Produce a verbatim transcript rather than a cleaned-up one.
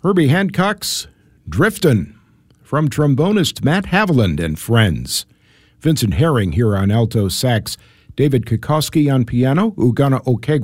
Herbie Hancock's Driftin', from trombonist Matt Haviland and Friends. Vincent Herring here on alto sax, David Kikoski on piano, Ugana Okegwa